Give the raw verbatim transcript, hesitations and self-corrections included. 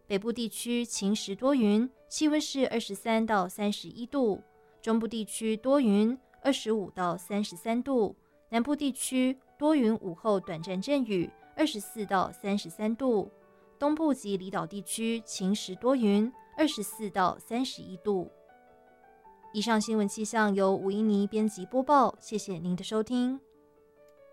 北部地区晴时多云，气温是二十三到三十一度；中部地区多云，二十五到三十三度；南部地区多云，午后短暂阵雨，二十四到三十三度；东部及离岛地区晴时多云，二十四到三十一度。以上新闻气象由吴依妮编辑播报，谢谢您的收听。